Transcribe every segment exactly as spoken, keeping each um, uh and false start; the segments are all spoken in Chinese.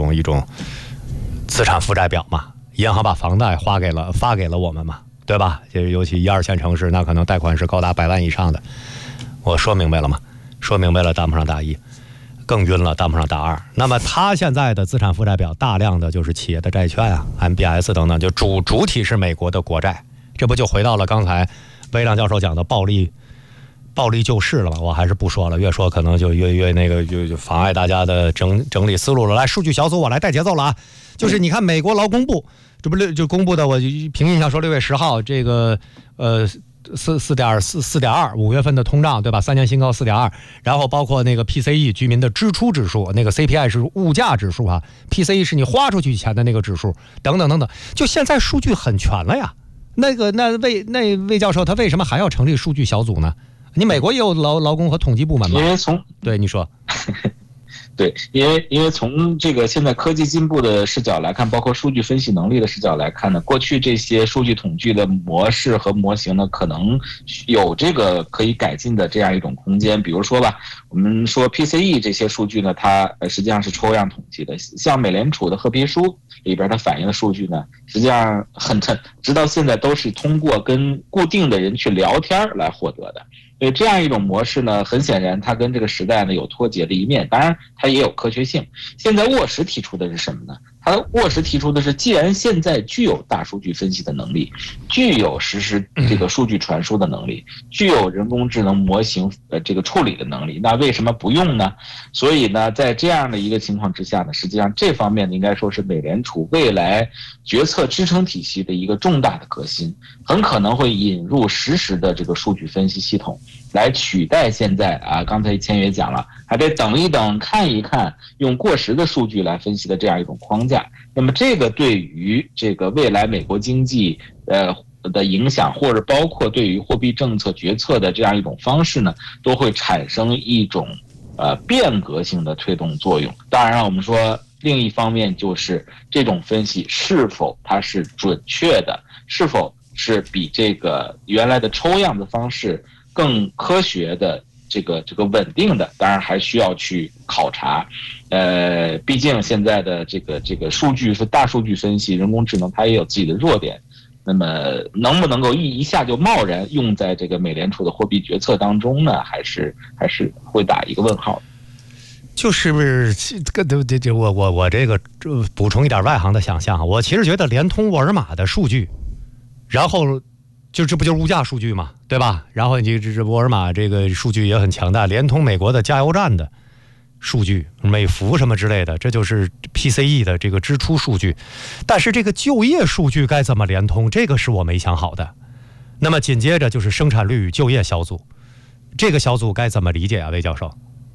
种一种资产负债表嘛，银行把房贷发给了发给了我们嘛，对吧？尤其一二线城市，那可能贷款是高达百万以上的。我说明白了吗？说明白了，当不上大一。更晕了，当不上大二。那么他现在的资产负债表大量的就是企业的债券啊 M B S 等等，就主主体是美国的国债。这不就回到了刚才微亮教授讲的暴力暴力救市了吗？我还是不说了，越说可能就越越那个就就妨碍大家的整整理思路了。来，数据小组我来带节奏了啊！就是你看美国劳工部这不就公布的，我凭印象说六月十号这个呃。四四点四四点二，五月份的通胀对吧？三年新高四点二，然后包括那个 P C E 居民的支出指数，那个 C P I 是物价指数啊 ，P C E 是你花出去钱的那个指数，等等等等，就现在数据很全了呀。那个那魏那魏教授他为什么还要成立数据小组呢？你美国也有劳劳工和统计部门吗？ 因为从对你说。 对，因为因为从这个现在科技进步的视角来看，包括数据分析能力的视角来看呢，过去这些数据统计的模式和模型呢，可能有这个可以改进的这样一种空间。比如说吧，我们说 P C E 这些数据呢，它实际上是抽样统计的，像美联储的褐皮书里边它反映的数据呢，实际上很直到现在都是通过跟固定的人去聊天来获得的。所以这样一种模式呢，很显然它跟这个时代呢有脱节的一面，当然它也有科学性。现在沃什提出的是什么呢？他沃什提出的是，既然现在具有大数据分析的能力，具有实施这个数据传输的能力，具有人工智能模型呃这个处理的能力，那为什么不用呢？所以呢，在这样的一个情况之下呢，实际上这方面应该说是美联储未来决策支撑体系的一个重大的革新，很可能会引入实时的这个数据分析系统，来取代现在啊，刚才签约讲了，还得等一等、看一看，用过时的数据来分析的这样一种框架。那么这个对于这个未来美国经济呃的影响，或者包括对于货币政策决策的这样一种方式呢，都会产生一种呃变革性的推动作用。当然我们说另一方面就是这种分析是否它是准确的，是否是比这个原来的抽样的方式更科学的这个这个稳定的，当然还需要去考察。呃，毕竟现在的这个这个数据是大数据分析，人工智能它也有自己的弱点。那么能不能够一一下就贸然用在这个美联储的货币决策当中呢？还是还是会打一个问号。 就是不是这个这这我我我这个补充一点外行的想象，我其实觉得联通沃尔玛的数据，然后就这不就是物价数据嘛，对吧？然后你这这沃尔玛这个数据也很强大，联通美国的加油站的数据，美孚什么之类的，这就是 P C E 的这个支出数据。但是这个就业数据该怎么联通，这个是我没想好的。那么紧接着就是生产率与就业小组，这个小组该怎么理解啊，魏教授？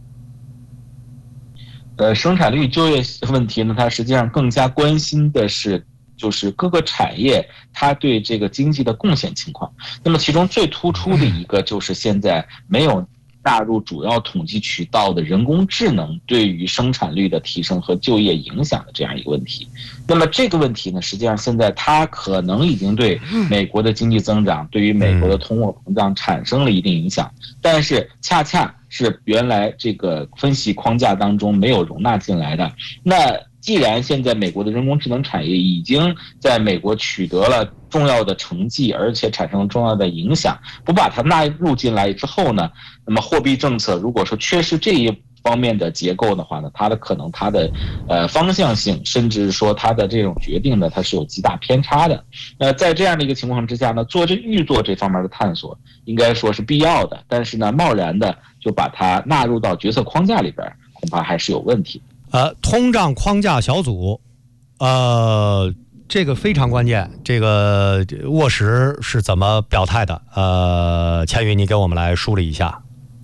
呃，生产率就业问题呢，它实际上更加关心的是就是各个产业它对这个经济的贡献情况。那么其中最突出的一个就是现在没有纳入主要统计渠道的人工智能对于生产率的提升和就业影响的这样一个问题。那么这个问题呢，实际上现在它可能已经对美国的经济增长，对于美国的通货膨胀产生了一定影响，但是恰恰是原来这个分析框架当中没有容纳进来的。那既然现在美国的人工智能产业已经在美国取得了重要的成绩，而且产生了重要的影响，不把它纳入进来之后呢，那么货币政策如果说缺失这一方面的结构的话呢，它的可能它的呃方向性，甚至说它的这种决定呢，它是有极大偏差的。那在这样的一个情况之下呢，做这预做这方面的探索应该说是必要的，但是呢，贸然的就把它纳入到决策框架里边，恐怕还是有问题。 呃，通胀框架小组，呃，这个非常关键。这个沃什是怎么表态的？呃，千羽，你给我们来梳理一下。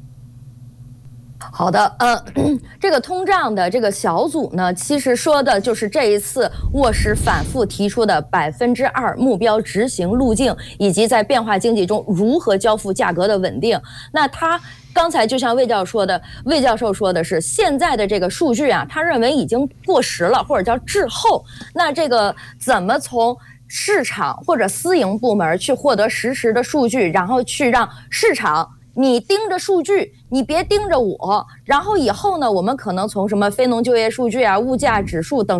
好的，呃，这个通胀的这个小组呢，其实说的就是这一次沃什反复提出的百分之二目标执行路径，以及在变化经济中如何交付价格的稳定。那他刚才就像魏教授说的，魏教授说的是现在的这个数据啊，他认为已经过时了，或者叫滞后。那这个怎么从市场或者私营部门去获得实时的数据，然后去让市场你盯着数据，你别盯着我。然后以后呢，我们可能从什么非农就业数据啊、物价指数等